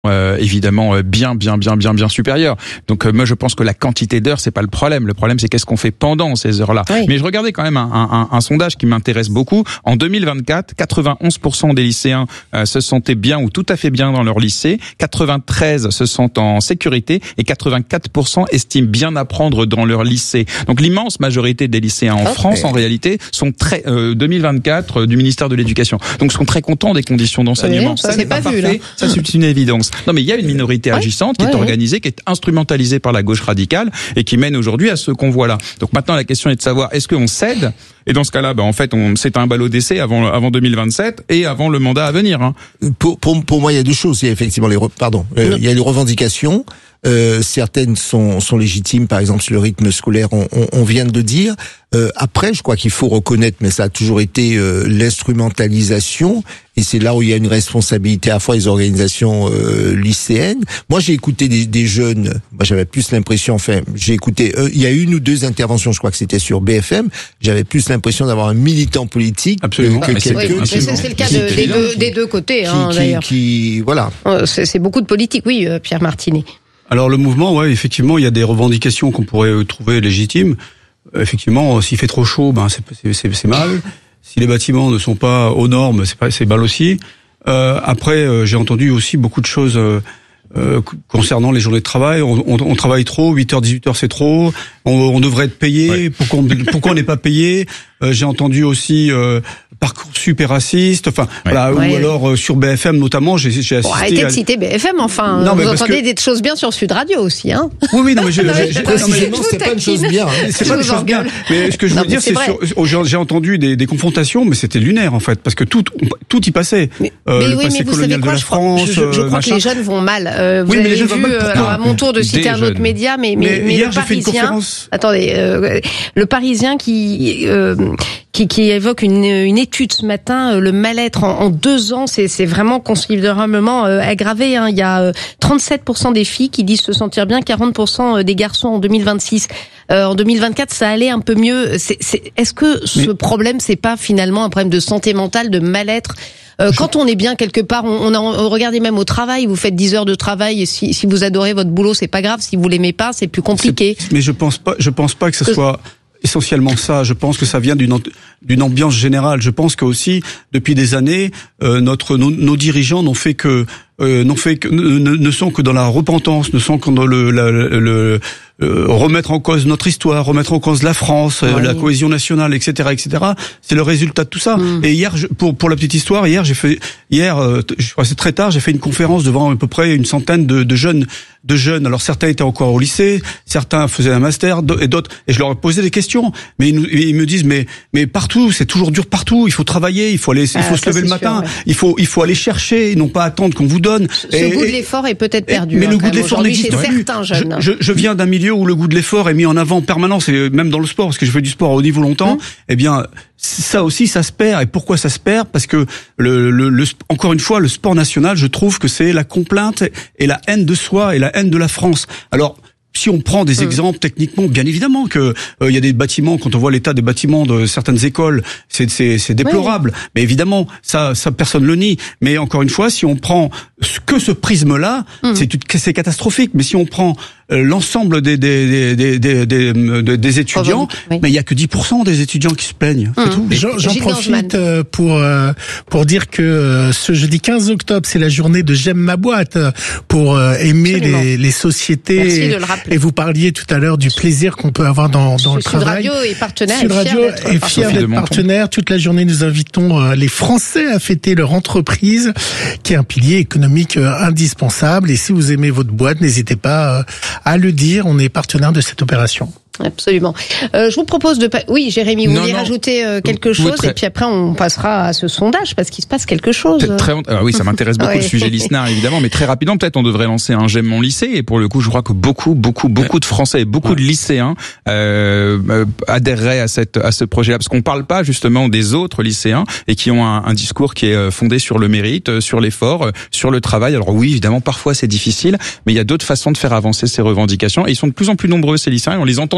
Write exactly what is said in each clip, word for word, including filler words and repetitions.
Euh, évidemment euh, bien bien bien bien bien supérieur. Donc euh, moi je pense que la quantité d'heures c'est pas le problème. Le problème c'est qu'est-ce qu'on fait pendant ces heures-là. Oui. Mais je regardais quand même un, un, un sondage qui m'intéresse beaucoup. En deux mille vingt-quatre, quatre-vingt-onze pour cent des lycéens euh, se sentaient bien ou tout à fait bien dans leur lycée. quatre-vingt-treize se sentent en sécurité et quatre-vingt-quatre pour cent estiment bien apprendre dans leur lycée. Donc l'immense majorité des lycéens en okay. France en réalité sont très euh, deux mille vingt-quatre euh, du ministère de l'Éducation. Donc sont très contents des conditions d'enseignement. Oui, ça, ça n'est pas, pas vu, parfait. Là. Ça c'est une évidence. Non, mais il y a une minorité agissante qui ouais, est organisée, ouais. qui est instrumentalisée par la gauche radicale et qui mène aujourd'hui à ce convoi-là. Donc maintenant, la question est de savoir est-ce qu'on cède ? Et dans ce cas-là, ben en fait, on c'est un ballot d'essai avant avant deux mille vingt-sept et avant le mandat à venir. Hein. Pour pour pour moi, il y a deux choses. Il y a effectivement les re, pardon, euh, il y a les revendications. Euh, certaines sont, sont légitimes, par exemple sur le rythme scolaire, on, on, on vient de le dire. Euh, après, je crois qu'il faut reconnaître, mais ça a toujours été euh, l'instrumentalisation, et c'est là où il y a une responsabilité à la fois des organisations euh, lycéennes. Moi, j'ai écouté des, des jeunes, moi j'avais plus l'impression, enfin, j'ai écouté, euh, il y a une ou deux interventions, je crois que c'était sur B F M, j'avais plus l'impression d'avoir un militant politique absolument. que, que quelqu'un. Oui, c'est, c'est le cas de, des, deux, des deux côtés, hein, qui, d'ailleurs. Qui, qui, voilà. C'est, c'est beaucoup de politique, oui, euh, Pierre Martinet. Alors le mouvement, ouais, effectivement, il y a des revendications qu'on pourrait trouver légitimes. Effectivement, s'il fait trop chaud, ben c'est c'est, c'est mal. Si les bâtiments ne sont pas aux normes, c'est pas c'est mal aussi. Euh, après, euh, j'ai entendu aussi beaucoup de choses euh, euh, concernant les journées de travail. On, on, on travaille trop, huit heures, dix-huit heures, c'est trop. On, on devrait être payé. Ouais. Pourquoi on, pourquoi on n'est pas payé? euh, J'ai entendu aussi euh, Parcoursup est raciste. Enfin, ouais. voilà. Ouais. Ou alors euh, sur B F M notamment, j'ai, j'ai assisté. Bon, arrêtez à... de citer B F M. Enfin, non, vous entendez que... des choses bien sur Sud Radio aussi, hein. Oui, oui, non, mais je, non, mais, je, précisément, c'est pas une chose bien. Hein. C'est pas une chose bien. Mais ce que je veux dire, c'est, c'est sur, j'ai entendu des, des confrontations, mais c'était lunaire en fait, parce que tout, tout y passait. Mais, euh, mais le oui, passé mais vous colonial savez quoi, de la je France. Je, je, je crois machin. que les jeunes vont mal. Euh, vous oui, avez vu, euh, alors à mon tour de citer un autre média, mais mais mais le Parisien. Attendez, le Parisien qui qui qui évoque une une étude ce matin, le mal-être en, en deux ans, c'est c'est vraiment considérablement euh, aggravé. Hein. Il y a euh, trente-sept pour cent des filles qui disent se sentir bien, quarante pour cent des garçons en deux mille vingt-six. Euh, en deux mille vingt-quatre, ça allait un peu mieux. C'est, c'est, est-ce que ce Mais... problème, c'est pas finalement un problème de santé mentale, de mal-être? Euh, quand on est bien quelque part, on, on a, regardez même au travail, vous faites dix heures de travail et si, si vous adorez votre boulot, c'est pas grave. Si vous l'aimez pas, c'est plus compliqué. C'est, mais je pense pas, je pense pas que ce que... soit essentiellement ça. Je pense que ça vient d'une d'une ambiance générale. Je pense que aussi depuis des années, euh, notre nos, nos dirigeants n'ont fait que euh, n'ont fait que ne, ne sont que dans la repentance, ne sont que dans le, le, le, le euh, remettre en cause notre histoire, remettre en cause la France, oui. euh, la cohésion nationale, et cetera, et cetera. C'est le résultat de tout ça. Mmh. Et hier, je, pour pour la petite histoire, hier j'ai fait hier, euh, je crois c'est très tard, j'ai fait une conférence devant à peu près une centaine de, de jeunes. de jeunes. Alors certains étaient encore au lycée, certains faisaient un master et d'autres. Et je leur ai posé des questions. Mais ils, nous, ils me disent mais mais partout, c'est toujours dur partout. Il faut travailler, il faut aller, ah, il faut se lever le matin, sûr, ouais. il faut il faut aller chercher, non pas attendre qu'on vous donne. Ce et, goût de l'effort est peut-être perdu. Mais hein, le goût de l'effort n'existe plus. Je, je, je viens d'un milieu où le goût de l'effort est mis en avant en permanence et même dans le sport parce que je fais du sport à haut niveau longtemps. Hum. Eh bien. Ça aussi, ça se perd. Et pourquoi ça se perd? Parce que le, le, le, encore une fois, le sport national, je trouve que c'est la complainte et la haine de soi et la haine de la France. Alors, si on prend des mmh. exemples techniquement, bien évidemment que il euh, y a des bâtiments, quand on voit l'état des bâtiments de certaines écoles, c'est c'est, c'est déplorable. Oui. Mais évidemment, ça, ça personne le nie. Mais encore une fois, si on prend que ce prisme-là, mmh. c'est c'est catastrophique. Mais si on prend euh, l'ensemble des des des des des, des, des étudiants, oui. mais il y a que dix pour cent des étudiants qui se plaignent. Mmh. C'est tout. J'en, j'en profite euh, pour euh, pour dire que euh, ce jeudi quinze octobre, c'est la journée de J'aime ma boîte pour euh, aimer les, les sociétés. Merci de le rappeler. Et vous parliez tout à l'heure du plaisir qu'on peut avoir dans, dans le travail. Sud Radio est partenaire. Sud Radio est fier d'être partenaire. Toute la journée, nous invitons les Français à fêter leur entreprise, qui est un pilier économique indispensable. Et si vous aimez votre boîte, n'hésitez pas à le dire. On est partenaire de cette opération. Absolument. Euh, je vous propose de... Pa- oui, Jérémy, vous voulez rajouter euh, quelque chose très... et puis après on passera à ce sondage parce qu'il se passe quelque chose. Très... Alors oui, ça m'intéresse beaucoup oui. le sujet Lisnard évidemment, mais très rapidement peut-être on devrait lancer un J'aime mon lycée et pour le coup je crois que beaucoup, beaucoup, beaucoup de Français et beaucoup ouais. de lycéens euh, euh, adhéreraient à cette à ce projet-là parce qu'on parle pas justement des autres lycéens et qui ont un, un discours qui est fondé sur le mérite, sur l'effort, sur le travail. Alors oui, évidemment parfois c'est difficile, mais il y a d'autres façons de faire avancer ces revendications et ils sont de plus en plus nombreux ces lycéens et on les entend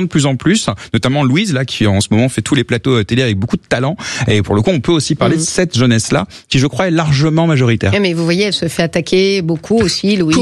de plus en plus, notamment Louise là qui en ce moment fait tous les plateaux télé avec beaucoup de talent. Et pour le coup, on peut aussi parler mmh. de cette jeunesse là qui, je crois, est largement majoritaire. Mais vous voyez, elle se fait attaquer beaucoup aussi, Louise.